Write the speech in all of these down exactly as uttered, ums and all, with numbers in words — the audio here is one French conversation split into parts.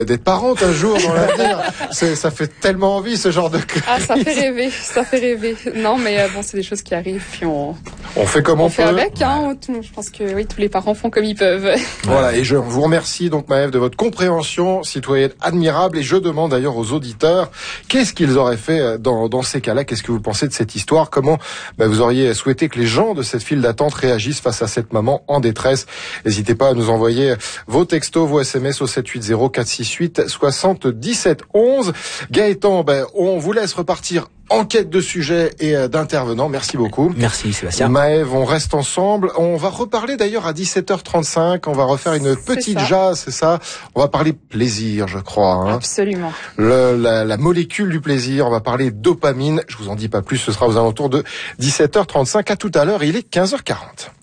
D'être parente un jour dans l'avenir, c'est, ça fait tellement envie ce genre de crise. Ah, ça fait rêver, ça fait rêver. Non, mais euh, bon, c'est des choses qui arrivent, puis on. On fait comme on, on peut. fait avec, hein. Tout, je pense que oui, tous les parents font comme ils peuvent. Voilà, et je vous remercie donc Maëve de votre compréhension citoyenne admirable, et je demande d'ailleurs aux auditeurs qu'est-ce qu'ils auraient fait dans, dans ces cas-là. Qu'est-ce que vous pensez de cette histoire? Comment bah, vous auriez souhaité que les gens de cette file d'attente réagissent face à cette maman en détresse? N'hésitez pas à nous envoyer vos textos, vos S M S au sept huit zéro quatre six huit soixante-dix-sept onze. Gaëtan, ben, on vous laisse repartir en quête de sujets et d'intervenants. Merci beaucoup. Merci Sébastien. Maëve, on reste ensemble. On va reparler d'ailleurs à dix-sept heures trente-cinq. On va refaire une petite jazz, c'est ça. On va parler plaisir, je crois. Hein. Absolument. Le, la, la molécule du plaisir. On va parler dopamine. Je vous en dis pas plus. Ce sera aux alentours de dix-sept heures trente-cinq. À tout à l'heure. Il est quinze heures quarante.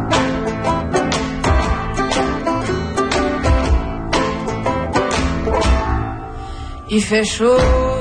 Il fait chaud.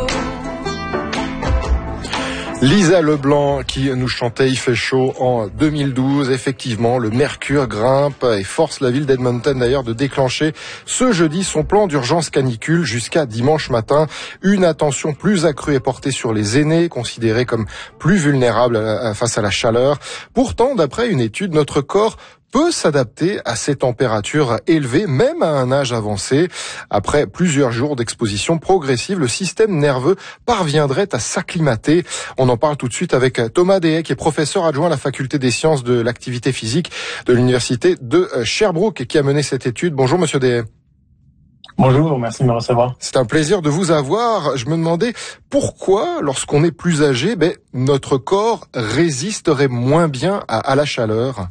Lisa Leblanc qui nous chantait Il fait chaud en deux mille douze. Effectivement, le mercure grimpe et force la ville d'Edmonton d'ailleurs de déclencher ce jeudi son plan d'urgence canicule jusqu'à dimanche matin. Une attention plus accrue est portée sur les aînés, considérés comme plus vulnérables face à la chaleur. Pourtant, d'après une étude, notre corps peut s'adapter à ces températures élevées, même à un âge avancé. Après plusieurs jours d'exposition progressive, le système nerveux parviendrait à s'acclimater. On en parle tout de suite avec Thomas Dehay, qui est professeur adjoint à la faculté des sciences de l'activité physique de l'université de Sherbrooke et qui a mené cette étude. Bonjour Monsieur Dehay. Bonjour, merci de me recevoir. C'est un plaisir de vous avoir. Je me demandais pourquoi, lorsqu'on est plus âgé, ben, notre corps résisterait moins bien à, à la chaleur.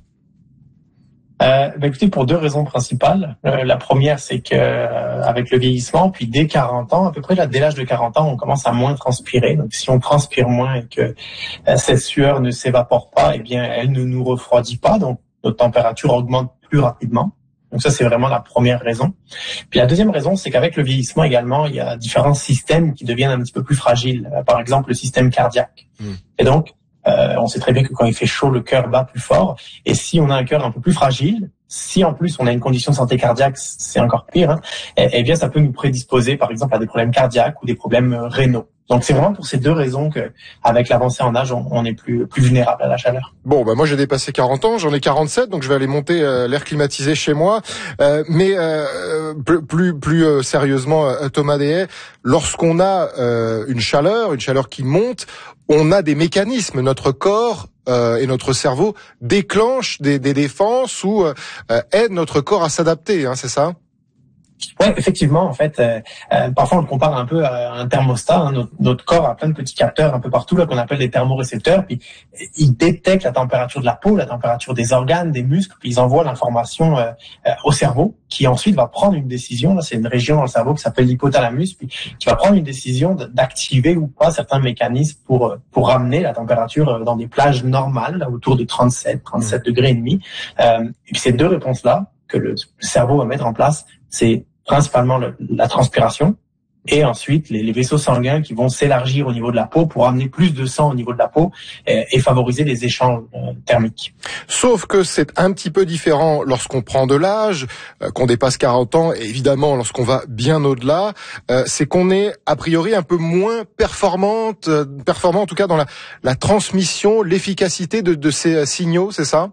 Euh, ben écoutez, pour deux raisons principales. Euh, la première, c'est que euh, avec le vieillissement, puis dès quarante ans, à peu près là, dès l'âge de quarante ans, on commence à moins transpirer. Donc, si on transpire moins et que euh, cette sueur ne s'évapore pas, eh bien, elle ne nous refroidit pas. Donc, notre température augmente plus rapidement. Donc ça, c'est vraiment la première raison. Puis la deuxième raison, c'est qu'avec le vieillissement également, il y a différents systèmes qui deviennent un petit peu plus fragiles. Euh, par exemple, le système cardiaque. Mmh. Et donc, Euh, on sait très bien que quand il fait chaud, le cœur bat plus fort. Et si on a un cœur un peu plus fragile, si en plus on a une condition de santé cardiaque, c'est encore pire, hein, eh, eh bien ça peut nous prédisposer par exemple à des problèmes cardiaques ou des problèmes euh, rénaux. Donc c'est vraiment pour ces deux raisons que, avec l'avancée en âge, on, on est plus plus vulnérable à la chaleur. Bon, bah moi j'ai dépassé quarante ans, j'en ai quarante-sept, donc je vais aller monter euh, l'air climatisé chez moi. Euh, mais euh, plus plus, plus euh, sérieusement, euh, Thomas Dehay, lorsqu'on a euh, une chaleur, une chaleur qui monte, on a des mécanismes, notre corps euh, et notre cerveau déclenchent des, des défenses ou euh, aident notre corps à s'adapter, hein, c'est ça? Oui, effectivement, en fait, euh, euh, parfois on le compare un peu à un thermostat. Hein. Notre, notre corps a plein de petits capteurs un peu partout là qu'on appelle des thermorécepteurs. Puis ils détectent la température de la peau, la température des organes, des muscles. Puis ils envoient l'information euh, euh, au cerveau, qui ensuite va prendre une décision. Là, c'est une région dans le cerveau qui s'appelle l'hypothalamus, puis qui va prendre une décision d'activer ou pas certains mécanismes pour pour ramener la température dans des plages normales, là, autour de trente-sept, trente-sept mmh. degrés et demi. Euh, et puis ces deux réponses-là que le cerveau va mettre en place, c'est principalement le, la transpiration et ensuite les, les vaisseaux sanguins qui vont s'élargir au niveau de la peau pour amener plus de sang au niveau de la peau et, et favoriser les échanges euh, thermiques. Sauf que c'est un petit peu différent lorsqu'on prend de l'âge, euh, qu'on dépasse quarante ans, et évidemment lorsqu'on va bien au-delà, euh, c'est qu'on est a priori un peu moins performante, euh, performant en tout cas dans la, la transmission, l'efficacité de, de ces euh, signaux, c'est ça?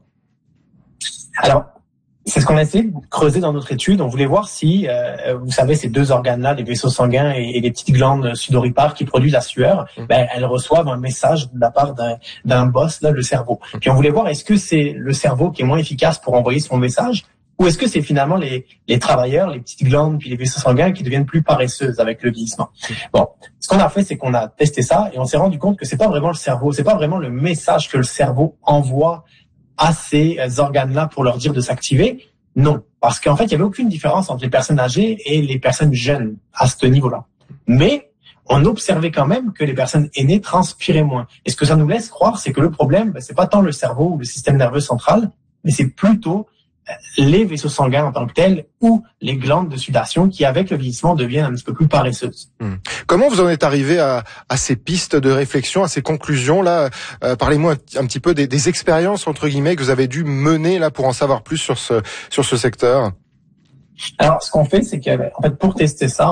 Alors, c'est ce qu'on a essayé de creuser dans notre étude. On voulait voir si, euh, vous savez, ces deux organes-là, les vaisseaux sanguins et, et les petites glandes sudoripares qui produisent la sueur, mmh. ben, elles reçoivent un message de la part d'un, d'un boss, là, le cerveau. Mmh. Puis on voulait voir, est-ce que c'est le cerveau qui est moins efficace pour envoyer son message, ou est-ce que c'est finalement les, les travailleurs, les petites glandes puis les vaisseaux sanguins qui deviennent plus paresseuses avec le vieillissement. Mmh. Bon, ce qu'on a fait, c'est qu'on a testé ça et on s'est rendu compte que c'est pas vraiment le cerveau, c'est pas vraiment le message que le cerveau envoie à ces organes-là pour leur dire de s'activer? Non. Parce qu'en fait, il n'y avait aucune différence entre les personnes âgées et les personnes jeunes à ce niveau-là. Mais on observait quand même que les personnes aînées transpiraient moins. Et ce que ça nous laisse croire, c'est que le problème, ben, c'est pas tant le cerveau ou le système nerveux central, mais c'est plutôt les vaisseaux sanguins en tant que tels ou les glandes de sudation qui, avec le vieillissement, deviennent un petit peu plus paresseuses. Hum. Comment vous en êtes arrivé à, à ces pistes de réflexion, à ces conclusions-là? euh, Parlez-moi un, un petit peu des, des expériences, entre guillemets, que vous avez dû mener là pour en savoir plus sur ce, sur ce secteur. Alors, ce qu'on fait, c'est que, en fait, pour tester ça,